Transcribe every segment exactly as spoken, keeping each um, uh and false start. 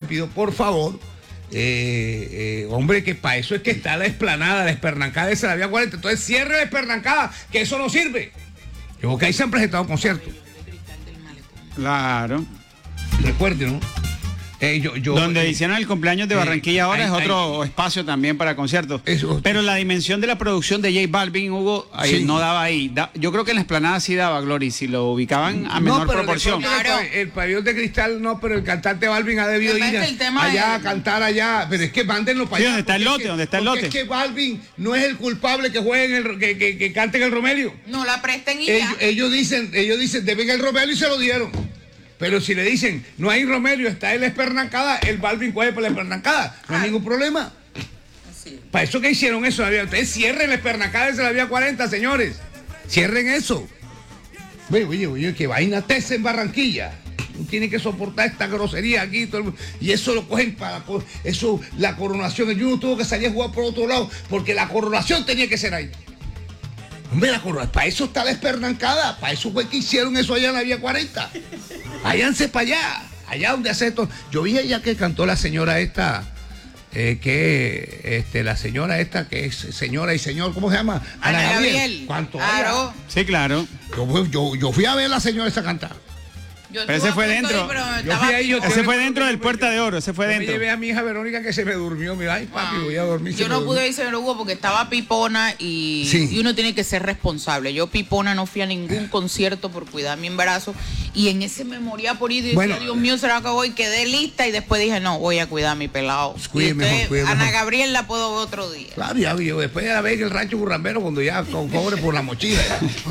pido, por favor, eh, eh, hombre, que para eso es que está la explanada, la espernancada esa de la vía cuarenta. Entonces cierre la espernancada, que eso no sirve. Porque ahí se han presentado conciertos. Claro. Recuerden, ¿no? Eh, yo, yo, Donde eh, hicieron el cumpleaños de Barranquilla ahora eh, es hay, otro hay, espacio también para conciertos. Eso. Pero la dimensión de la producción de J Balvin, Hugo, ahí Sí. no daba ahí. Da, yo creo que en la explanada sí daba, Glory, si lo ubicaban a menor no, pero proporción. Claro. El, el pabellón de cristal no, pero el cantante Balvin ha debido ir a, allá a cantar allá. Pero es que mándenlo para Sí, allá. donde está el lote, es que, donde está el lote. Es que Balvin no es el culpable que juegue en el, que, que, que cante en el Romelio. No la presten y ellos, ya. ellos dicen, ellos dicen, deben el Romelio y se lo dieron. Pero si le dicen, no hay Romelio, está en la espernancada, el Balvin coge por la espernancada. No hay ningún problema. Así. Para eso que hicieron eso, ustedes cierren la espernancada desde la vía cuarenta, señores. Cierren eso. Oye, oye, oye, que vaina tesa en Barranquilla. No tiene que soportar esta grosería aquí. Todo el mundo. Y eso lo cogen para... Eso, la coronación. El Junior tuvo que salir a jugar por otro lado, porque la coronación tenía que ser ahí. Hombre, la coronación. Para eso está la espernancada. Para eso fue que hicieron eso allá en la vía cuarenta. Váyanse para allá. Allá donde hace esto. Yo vi allá que cantó la señora esta... Eh, que este, la señora esta que es señora y señor, ¿cómo se llama? Ana, Ana Gabriel. Gabriel. ¿Cuánto? Claro. Sí, claro. Yo, yo, yo fui a ver a la señora esa cantar. Yo pero ese fue dentro. Ahí, yo fui ahí, yo ese fue dentro del Puerta de Oro, ese fue yo dentro. Me llevé a mi hija Verónica que se me durmió. Mira, ay, papi, ah, voy a dormir. Yo no pude irse, Hugo, porque estaba pipona y, sí. y uno tiene que ser responsable. Yo pipona no fui a ningún concierto por cuidar mi embarazo y en ese me moría por ir y bueno, decía, Dios mío, será que voy, quedé lista y después dije, no, voy a cuidar a mi pelado. Pues cuide mejor, cuide Ana mejor. Gabriel la puedo ver otro día. Claro, ya yo después de la vez en el rancho Burrambero cuando ya con cobre por la mochila.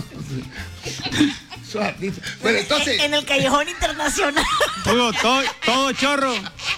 Pero entonces... En el Callejón Internacional. Hugo, todo, todo chorro.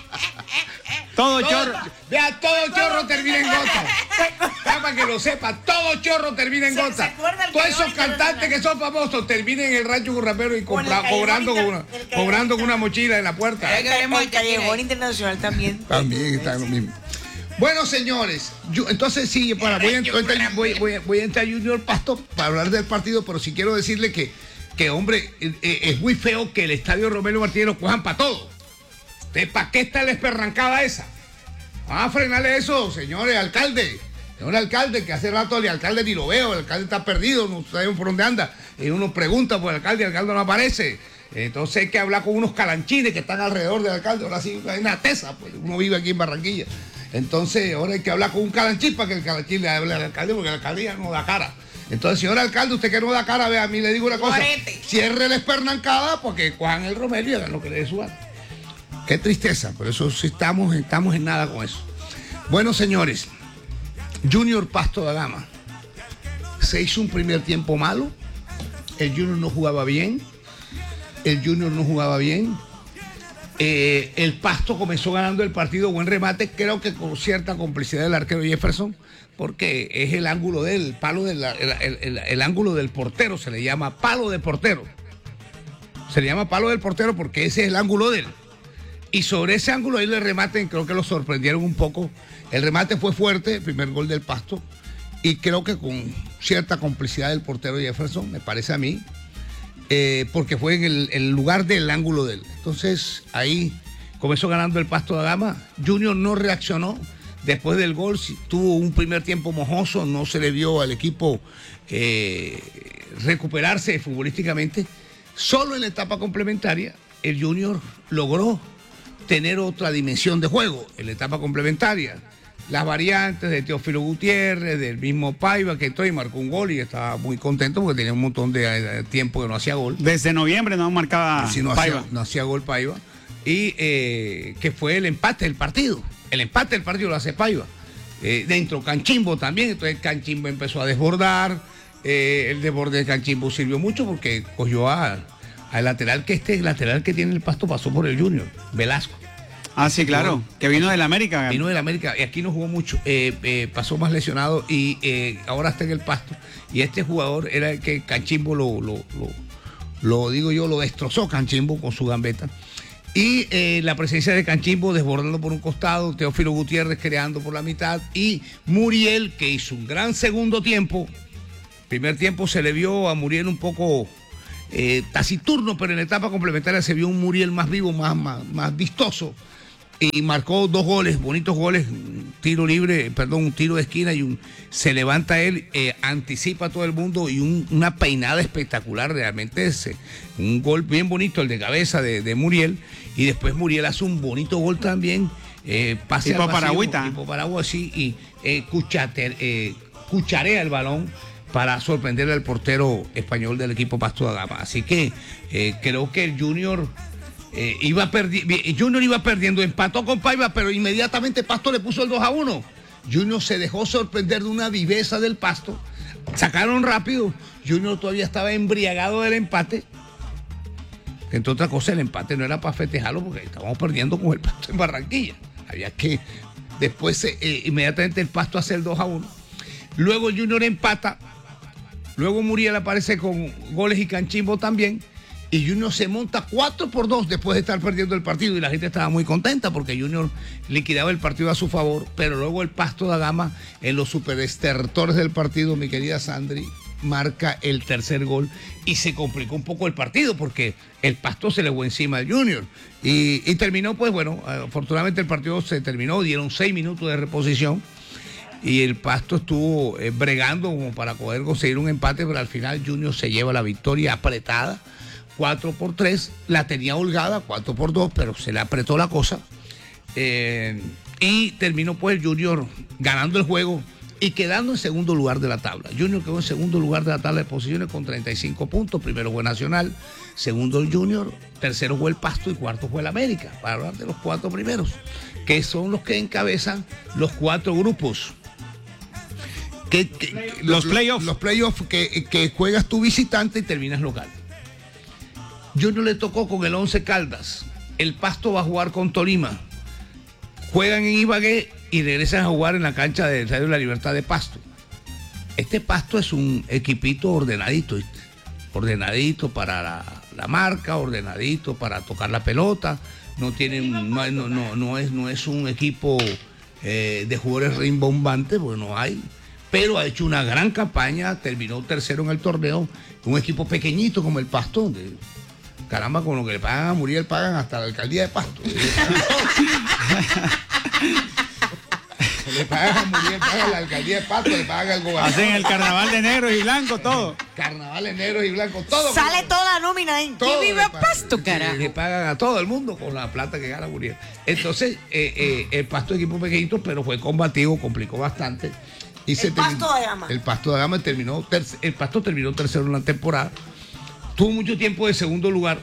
Todo, todo chorro. Vea, todo chorro termina en gota. Ya, para que lo sepa, todo chorro termina en gota. Todos esos cantantes que son famosos terminan en el rancho Burrambero y compra, cobrando, con una, cobrando con una mochila en la puerta. El, el Callejón Internacional también. También está en lo mismo. Bueno, señores, yo, entonces sí, para, voy, a, voy, voy, voy a entrar a Junior Pasto para hablar del partido, pero sí quiero decirle que, que hombre, eh, eh, es muy feo que el estadio Romelio Martínez lo cojan para todo. ¿Para qué está la esperrancada esa? Vamos a frenarle eso, señores, alcalde. Señor alcalde, que hace rato el alcalde ni lo veo, el alcalde está perdido, no sabemos por dónde anda. Y uno pregunta por el alcalde, el alcalde no aparece. Entonces hay que hablar con unos calanchines que están alrededor del alcalde. Ahora sí hay una tesa, pues uno vive aquí en Barranquilla. Entonces ahora hay que hablar con un calanchín para que el calanchín le hable al alcalde, porque el alcalde ya no da cara. Entonces, señor alcalde, usted que no da cara, vea, a mí le digo una cosa. Cuarete. Cierre la espernancada porque cojan el Romelio y hagan lo que le dé su gana. Qué tristeza, por eso sí estamos, estamos en nada con eso. Bueno, señores, Junior Pasto da Gama. Se hizo un primer tiempo malo. El Junior no jugaba bien. El Junior no jugaba bien. Eh, el Pasto comenzó ganando el partido, buen remate, creo que con cierta complicidad del arquero Jefferson, porque es el ángulo del palo del el, el, el, el ángulo del portero, se le llama palo de portero. Se le llama palo del portero porque ese es el ángulo de él. Y sobre ese ángulo ahí le rematen, creo que lo sorprendieron un poco. El remate fue fuerte, el primer gol del Pasto, y creo que con cierta complicidad del portero Jefferson, me parece a mí. Eh, porque fue en el, el lugar del ángulo de él. Entonces ahí comenzó ganando el Pasto da Gama. Junior no reaccionó después del gol, tuvo un primer tiempo mojoso, no se le vio al equipo eh, recuperarse futbolísticamente. Solo en la etapa complementaria el Junior logró tener otra dimensión de juego en la etapa complementaria. Las variantes de Teófilo Gutiérrez, del mismo Paiva, que entró y marcó un gol y estaba muy contento porque tenía un montón de, de tiempo que no hacía gol. Desde noviembre no marcaba sí, no Paiva. Hacía, no hacía gol Paiva. Y eh, que fue el empate del partido. El empate del partido lo hace Paiva. Eh, dentro Canchimbo también, entonces Canchimbo empezó a desbordar. Eh, el desborde de Canchimbo sirvió mucho porque cogió al lateral que este lateral que tiene el Pasto pasó por el Junior, Velasco. Ah, sí, claro, que vino del América. Vino del América y aquí no jugó mucho, eh, eh, pasó más lesionado y eh, ahora está en el Pasto. Y este jugador era el que Canchimbo lo, lo, lo, lo digo yo, lo destrozó Canchimbo con su gambeta. Y eh, la presencia de Canchimbo desbordando por un costado, Teófilo Gutiérrez creando por la mitad y Muriel, que hizo un gran segundo tiempo. Primer tiempo se le vio a Muriel un poco eh, taciturno, pero en la etapa complementaria se vio un Muriel más vivo, más, más, más vistoso. y marcó dos goles, bonitos goles, un tiro libre, perdón, un tiro de esquina y un se levanta él, eh, anticipa a todo el mundo y un, una peinada espectacular, realmente es eh, un gol bien bonito el de cabeza de, de Muriel, y después Muriel hace un bonito gol también, eh, pase tipo al vacío, paragüita. tipo paragua así, y eh, cuchate, eh, cucharea el balón para sorprender al portero español del equipo Pasto da Gama. Así que eh, creo que el Junior eh, iba perdi Junior iba perdiendo, empató con Paiva, pero inmediatamente Pasto le puso el dos a uno. Junior se dejó sorprender de una viveza del Pasto, sacaron rápido, Junior todavía estaba embriagado del empate. Entre otras cosas, el empate no era para festejarlo porque estábamos perdiendo con el Pasto en Barranquilla. Había que después eh, inmediatamente el Pasto hace el dos a uno. Luego el Junior empata. Luego Muriel aparece con goles y Canchimbo también. Y Junior se monta cuatro por dos después de estar perdiendo el partido. Y la gente estaba muy contenta porque Junior liquidaba el partido a su favor. Pero luego el Pasto da Gama, en los superestertores del partido, mi querida Sandri, marca el tercer gol. Y se complicó un poco el partido porque el Pasto se le fue encima al Junior. Y, y terminó, pues bueno, afortunadamente el partido se terminó. Dieron seis minutos de reposición. Y el Pasto estuvo eh, bregando como para poder conseguir un empate, pero al final Junior se lleva la victoria apretada, cuatro por tres, la tenía holgada, cuatro por dos, pero se le apretó la cosa. Eh, y terminó pues el Junior ganando el juego y quedando en segundo lugar de la tabla. Junior quedó en segundo lugar de la tabla de posiciones con treinta y cinco puntos, primero fue Nacional, segundo el Junior, tercero fue el Pasto y cuarto fue el América, para hablar de los cuatro primeros, que son los que encabezan los cuatro grupos. Que, que, los playoffs. Los playoffs que, que juegas tu visitante y terminas local. Junior le tocó con el Once Caldas. El Pasto va a jugar con Tolima. Juegan en Ibagué y regresan a jugar en la cancha del Estadio de la Libertad de Pasto. Este Pasto es un equipito ordenadito, ¿viste? Ordenadito para la, la marca, ordenadito para tocar la pelota. No tienen, no, no, no, no es, no es un equipo eh, de jugadores rimbombantes, porque no hay. Pero ha hecho una gran campaña, terminó tercero en el torneo, un equipo pequeñito como el Pasto, de, caramba, con lo que le pagan a Muriel, pagan hasta la alcaldía de Pasto. Le pagan a Muriel, pagan a la alcaldía de Pasto, le pagan al gobernador. Hacen el carnaval de negros y blancos, todo. Carnaval de negros y blancos, todo. Sale toda la nómina ahí. Todo ¡Que viva le pagan, Pasto, carajo! Le pagan a todo el mundo con la plata que gana Muriel. Entonces, eh, eh, el Pasto es equipo pequeñito, pero fue combativo, complicó bastante. Y El se Pasto terminó, da Gama. El Pasto da Gama terminó, terc- el Pasto terminó tercero en la temporada. Tuvo mucho tiempo de segundo lugar.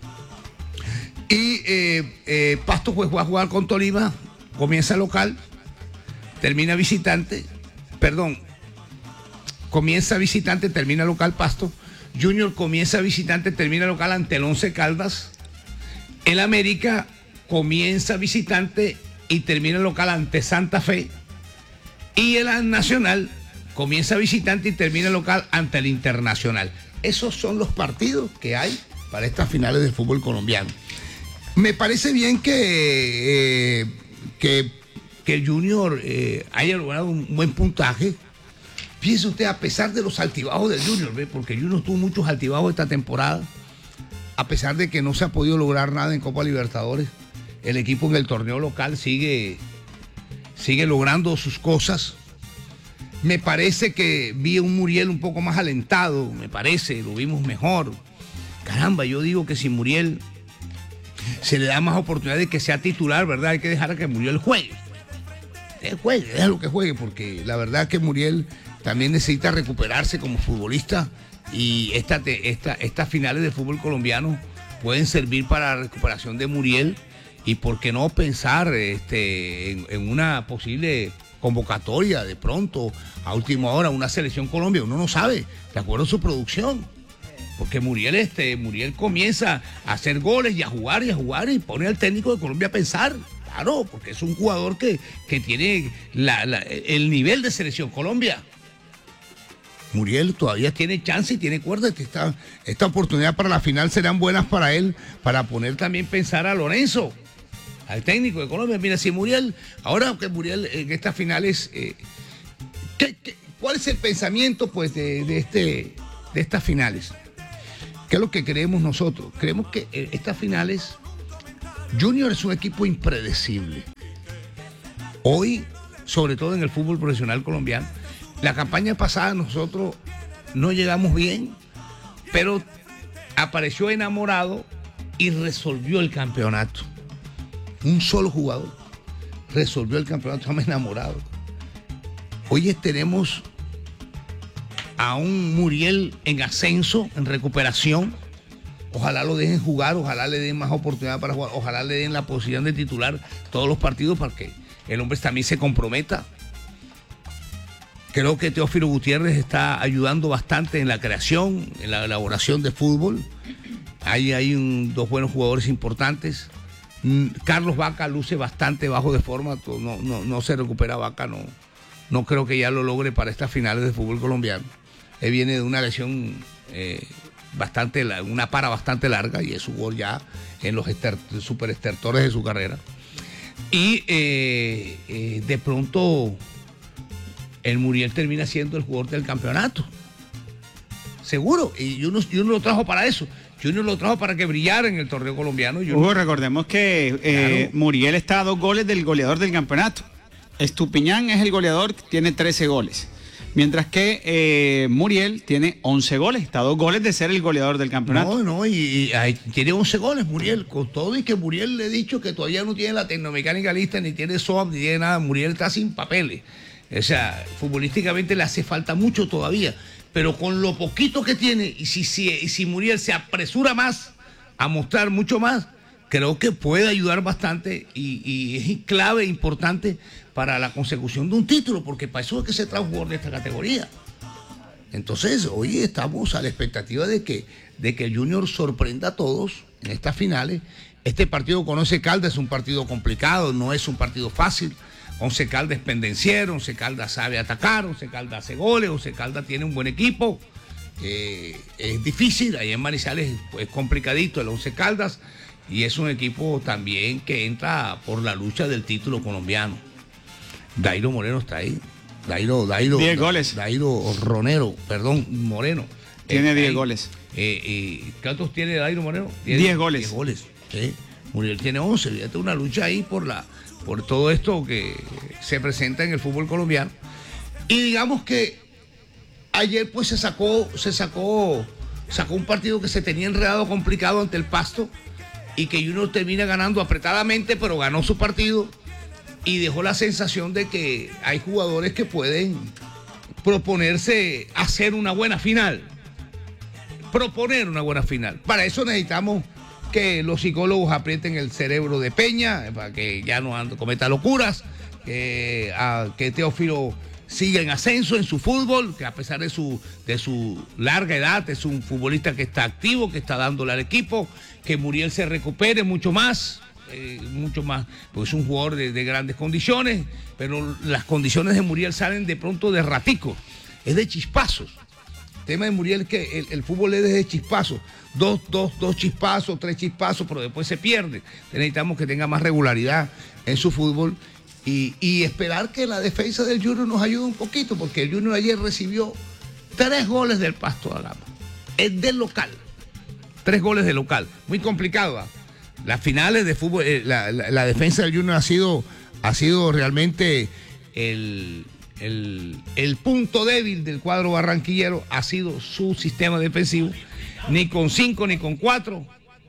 Y eh, eh, Pasto pues, fue a jugar con Tolima, comienza local, termina visitante, perdón, comienza visitante, termina local Pasto. Junior comienza visitante, termina local ante el Once Caldas. El América comienza visitante y termina local ante Santa Fe. Y el Nacional comienza visitante y termina local ante el Internacional. Esos son los partidos que hay para estas finales del fútbol colombiano. Me parece bien que, eh, que, que el Junior eh, haya logrado un buen puntaje. Fíjese usted, a pesar de los altibajos del Junior, ¿ve? Porque el Junior tuvo muchos altibajos esta temporada, a pesar de que no se ha podido lograr nada en Copa Libertadores, el equipo en el torneo local sigue... sigue logrando sus cosas. Me parece que vi a un Muriel un poco más alentado, me parece, lo vimos mejor. Caramba, yo digo que si Muriel se le da más oportunidad de que sea titular, ¿verdad? Hay que dejar a que Muriel juegue. Que juegue, déjalo que juegue, porque la verdad que Muriel también necesita recuperarse como futbolista y esta, esta, estas finales del fútbol colombiano pueden servir para la recuperación de Muriel. Y por qué no pensar este, en, en una posible convocatoria de pronto, a última hora, una selección Colombia. Uno no sabe, de acuerdo a su producción. Porque Muriel, este, Muriel comienza a hacer goles y a jugar y a jugar y pone al técnico de Colombia a pensar. Claro, porque es un jugador que, que tiene la, la, el nivel de selección Colombia. Muriel todavía tiene chance y tiene cuerda. Esta, esta oportunidad para la final serán buenas para él, para poner también pensar a Lorenzo, al técnico de Colombia. Mira, si Muriel, ahora que Muriel en estas finales, eh, ¿qué, qué, ¿cuál es el pensamiento pues de, de, este, de estas finales? ¿Qué es lo que creemos nosotros? Creemos que eh, estas finales Junior es un equipo impredecible. Hoy, sobre todo en el fútbol profesional colombiano, la campaña pasada nosotros no llegamos bien, pero apareció enamorado y resolvió el campeonato. Un solo jugador resolvió el campeonato, estamos enamorados. Hoy tenemos a un Muriel en ascenso, en recuperación. Ojalá lo dejen jugar, ojalá le den más oportunidad para jugar, ojalá le den la posibilidad de titular todos los partidos para que el hombre también se comprometa. Creo que Teófilo Gutiérrez está ayudando bastante en la creación, en la elaboración de fútbol. Ahí hay un, dos buenos jugadores importantes. Carlos Vaca luce bastante bajo de forma, no, no, no se recupera Vaca, no, no creo que ya lo logre para estas finales de fútbol colombiano. Él viene de una lesión eh, bastante, una para bastante larga y es jugó ya en los ester, super estertores de su carrera. Y eh, eh, de pronto el Muriel termina siendo el jugador del campeonato. Seguro, y uno, y uno lo trajo para eso. Junior lo trajo para que brillara en el torneo colombiano. Junior... Hugo, recordemos que eh, claro. Muriel está a dos goles del goleador del campeonato. Estupiñán es el goleador, tiene trece goles. Mientras que eh, Muriel tiene once goles, está a dos goles de ser el goleador del campeonato. No, no, y, y ahí tiene once goles Muriel, con todo y que Muriel le he dicho que todavía no tiene la tecnomecánica lista, ni tiene S O A P, ni tiene nada. Muriel está sin papeles. O sea, futbolísticamente le hace falta mucho todavía. Pero con lo poquito que tiene, y si, si, si Muriel se apresura más a mostrar mucho más, creo que puede ayudar bastante y, y es clave, importante para la consecución de un título, porque para eso es que se trae un jugador de esta categoría. Entonces, hoy estamos a la expectativa de que, de que el Junior sorprenda a todos en estas finales. Este partido con Once Caldas es un partido complicado, no es un partido fácil. Once Caldas es pendenciero, Once Caldas sabe atacar, Once Caldas hace goles, Once Caldas tiene un buen equipo. Eh, es difícil, ahí en Manizales es, es complicadito el Once Caldas y es un equipo también que entra por la lucha del título colombiano. Dairo Moreno está ahí. Dairo, Dairo. diez goles. Dairo Ronero, perdón, Moreno. Tiene diez goles. Eh, eh, ¿Cuántos tiene Dairo Moreno? diez goles. diez goles. Sí. Muriel tiene once. Fíjate, una lucha ahí por la por todo esto que se presenta en el fútbol colombiano. Y digamos que ayer pues se sacó, se sacó, sacó un partido que se tenía enredado, complicado ante el Pasto, y que Junior termina ganando apretadamente, pero ganó su partido y dejó la sensación de que hay jugadores que pueden proponerse hacer una buena final. Proponer una buena final. Para eso necesitamos que los psicólogos aprieten el cerebro de Peña, para que ya no ando, cometa locuras, que, a, que Teófilo siga en ascenso en su fútbol, que a pesar de su, de su larga edad es un futbolista que está activo, que está dándole al equipo, que Muriel se recupere mucho más, eh, mucho más, porque es un jugador de, de grandes condiciones, pero las condiciones de Muriel salen de pronto de ratico, es de chispazos. El tema de Muriel es que el, el fútbol es de chispazos, dos, dos, dos chispazos, tres chispazos, pero después se pierde. Necesitamos que tenga más regularidad en su fútbol y, y esperar que la defensa del Junior nos ayude un poquito, porque el Junior ayer recibió tres goles del Pasto da Gama, es del local, tres goles de local, muy complicado. ¿eh? Las finales de fútbol, eh, la, la, la defensa del Junior ha sido, ha sido realmente el... El, el punto débil del cuadro barranquillero ha sido su sistema defensivo, ni con cinco ni con cuatro,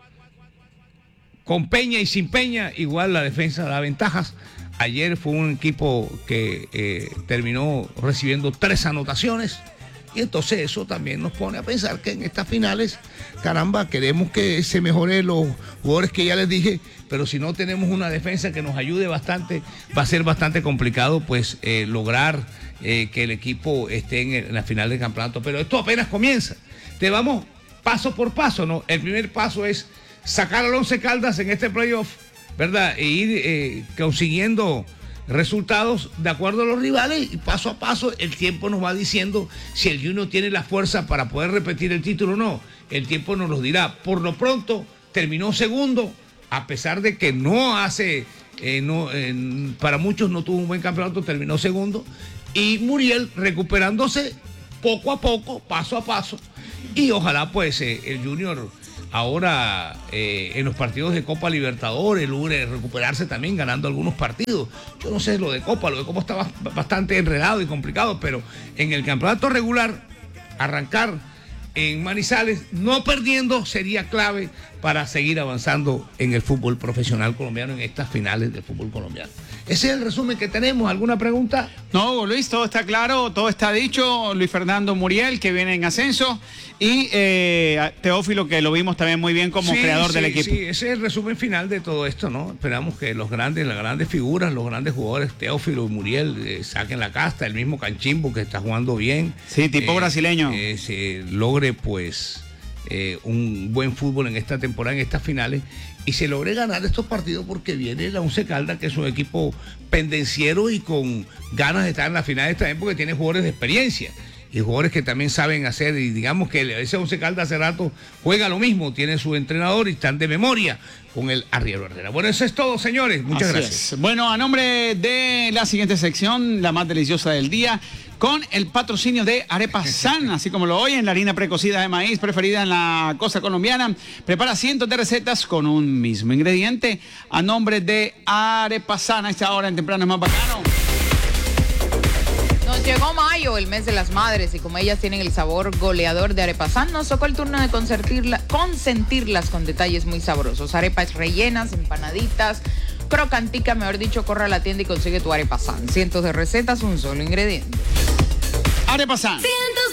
con Peña y sin Peña, igual la defensa da ventajas. Ayer fue un equipo que eh, terminó recibiendo tres anotaciones y entonces eso también nos pone a pensar que en estas finales, caramba, queremos que se mejoren los jugadores que ya les dije, pero si no tenemos una defensa que nos ayude bastante, va a ser bastante complicado pues eh, lograr eh, que el equipo esté en, el, en la final del campeonato. Pero esto apenas comienza. Te vamos paso por paso, ¿no? El primer paso es sacar al Once Caldas en este playoff, ¿verdad? E ir eh, consiguiendo resultados de acuerdo a los rivales y paso a paso el tiempo nos va diciendo si el Junior tiene la fuerza para poder repetir el título o no. El tiempo nos lo dirá. Por lo pronto terminó segundo, a pesar de que no hace, eh, no, eh, para muchos no tuvo un buen campeonato, terminó segundo. Y Muriel recuperándose poco a poco, paso a paso. Y ojalá pues eh, el Junior ahora eh, en los partidos de Copa Libertadores, logre recuperarse también ganando algunos partidos. Yo no sé lo de Copa, lo de Copa está bastante enredado y complicado, pero en el campeonato regular, arrancar en Manizales, no perdiendo, sería clave para seguir avanzando en el fútbol profesional colombiano, en estas finales del fútbol colombiano. Ese es el resumen que tenemos. ¿Alguna pregunta? No, Luis, todo está claro, todo está dicho. Luis Fernando Muriel, que viene en ascenso, y eh, Teófilo, que lo vimos también muy bien como sí, creador sí, del equipo. Sí, ese es el resumen final de todo esto, ¿no? Esperamos que los grandes, las grandes figuras, los grandes jugadores, Teófilo y Muriel, eh, saquen la casta, el mismo Canchimbo, que está jugando bien. Sí, tipo eh, brasileño. Eh, se logre, pues, eh, un buen fútbol en esta temporada, en estas finales, y se logre ganar estos partidos, porque viene la Once Caldas, que es un equipo pendenciero y con ganas de estar en la final también, porque tiene jugadores de experiencia y jugadores que también saben hacer, y digamos que ese Once Caldas hace rato juega lo mismo, tiene su entrenador y están de memoria con el Arriero Herrera. Bueno, eso es todo, señores. Muchas Así gracias. Es. Bueno, a nombre de la siguiente sección, la más deliciosa del día, con el patrocinio de Arepa San, así como lo oyen, la harina precocida de maíz preferida en la costa colombiana. Prepara cientos de recetas con un mismo ingrediente. A nombre de Arepa San, a esta hora en temprano es más bacano. Nos llegó mayo, el mes de las madres, y como ellas tienen el sabor goleador de Arepa San, nos tocó el turno de consentirla, consentirlas con detalles muy sabrosos. Arepas rellenas, empanaditas, crocantica, mejor dicho, corre a la tienda y consigue tu Arepa San. Cientos de recetas, un solo ingrediente. Arepa San. Cientos